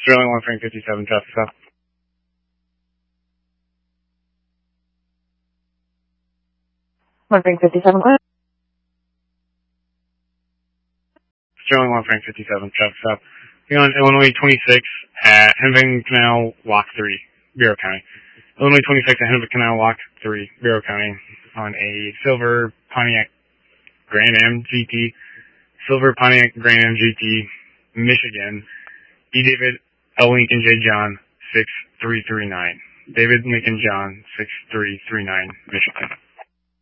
Sterling 1 Frank 57, traffic stop. One Frank 57, go ahead. Sterling 1 Frank 57, traffic stop. You're on Illinois 26 at Hennepin Canal Walk 3, Bureau County. Illinois 26 at Hennepin Canal Walk 3, Bureau County, on a silver Pontiac Grand Am GT, silver Pontiac Grand Am GT, Michigan, E. David L. Lincoln J. John 6339. David Lincoln John 6339, Michigan.